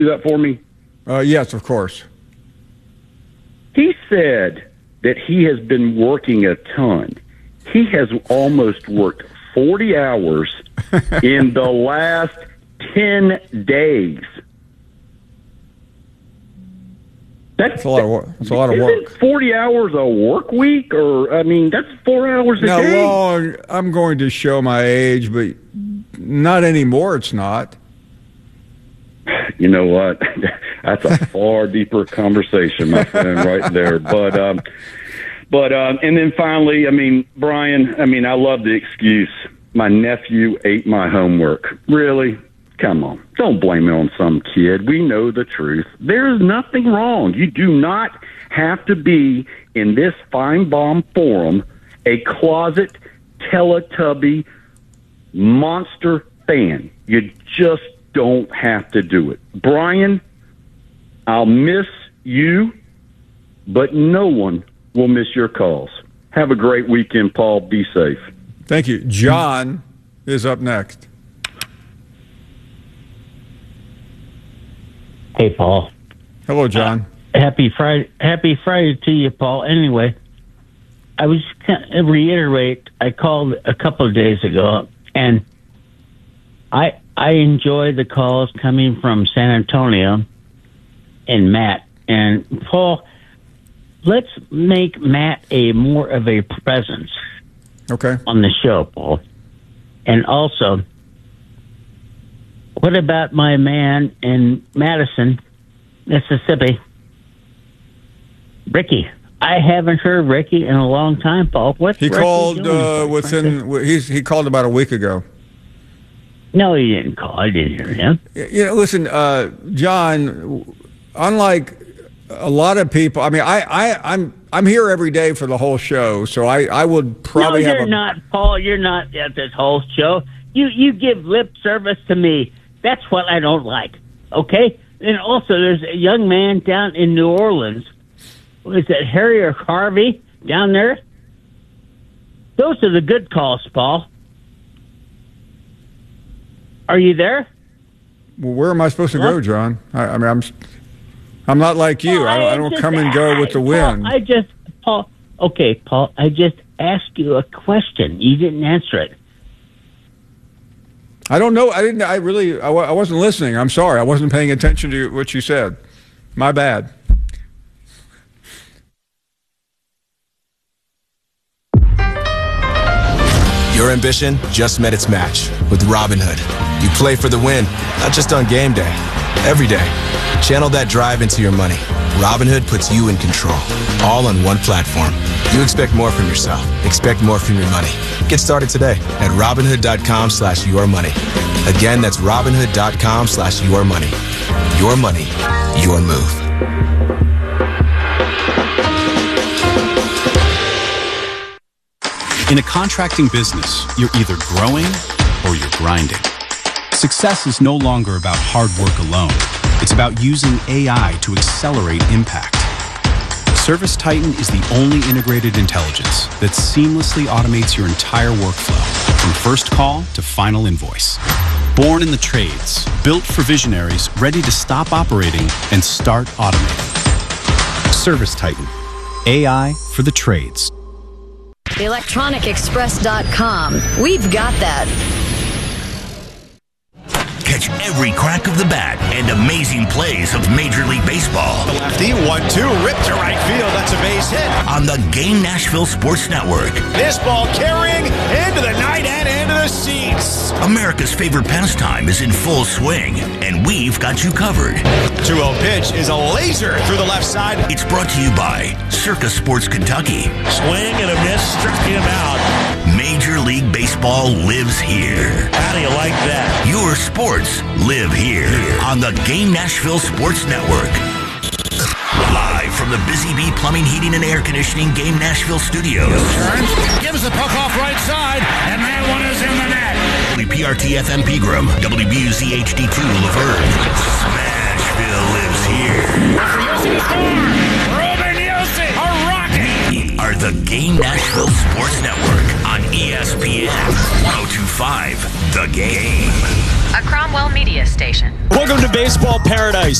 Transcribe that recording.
do that for me? Yes, of course. He said that he has been working a ton. He has almost worked 40 hours in the last 10 days. That's a lot of work. That's a lot of work. 40 hours a work week? Or, I mean, that's 4 hours a day. Now, I'm going to show my age, but not anymore, it's not. You know what? That's a far deeper conversation, my friend, right there. But and then finally, I mean, Brian, I love the excuse. My nephew ate my homework. Really? Come on. Don't blame it on some kid. We know the truth. There is nothing wrong. You do not have to be in this Feinbaum forum a closet Teletubby monster fan. You just don't have to do it. Brian, I'll miss you, but no one will miss your calls. Have a great weekend, Paul. Be safe. Thank you. John is up next. Hey, Paul. Hello, John. Happy Friday to you, Paul. Anyway, I was going to reiterate, I called a couple of days ago, and I enjoy the calls coming from San Antonio and Matt. And, Paul, let's make Matt more of a presence on the show, Paul. And also, what about my man in Madison, Mississippi, Ricky? I haven't heard Ricky in a long time, Paul. What's he Ricky called doing? he called about a week ago. No, he didn't call. I didn't hear him. Listen, John. Unlike a lot of people, I mean, I'm here every day for the whole show, so I would probably have. No, you're not, Paul. You're not at this whole show. You give lip service to me. That's what I don't like. Okay, and also there's a young man down in New Orleans. Is that Harry or Harvey down there? Those are the good calls, Paul. Are you there? Well, where am I supposed to go, John? I mean, I'm not like you. I don't come and go with the wind. Paul. Okay, Paul. I just asked you a question. You didn't answer it. I don't know. I wasn't listening. I'm sorry. I wasn't paying attention to what you said. My bad. Your ambition just met its match with Robinhood. You play for the win, not just on game day, every day. Channel that drive into your money. Robinhood puts you in control, all on one platform. You expect more from yourself. Expect more from your money. Get started today at Robinhood.com/yourmoney. Again, that's Robinhood.com/yourmoney. Your money, your move. In a contracting business, you're either growing or you're grinding. Success is no longer about hard work alone. It's about using AI to accelerate impact. ServiceTitan is the only integrated intelligence that seamlessly automates your entire workflow, from first call to final invoice. Born in the trades, built for visionaries ready to stop operating and start automating. ServiceTitan, AI for the trades. ElectronicExpress.com. We've got that. Catch every crack of the bat and amazing plays of Major League Baseball. The lefty, 1-2, ripped to right field. That's a base hit. On the Game Nashville Sports Network. This ball carrying into the night and into the seats. America's favorite pastime is in full swing, and we've got you covered. 2-0 pitch is a laser through the left side. It's brought to you by Circa Sports Kentucky. Swing and a miss, struck him out. Major League Baseball lives here. How do you like that? Your sports live here on the Game Nashville Sports Network. Live from the Busy Bee Plumbing, Heating, and Air Conditioning Game Nashville Studios. Turns, gives the puck off right side, and that one is in the net. WPRT-FM Pegram, WBUZ-HD2 Laverne. Smashville lives here. Ruben Yossi, a rocket. Are the Game Nashville Sports Network on ESPN 1025 The Game. a Cromwell Media station. Welcome to Baseball Paradise.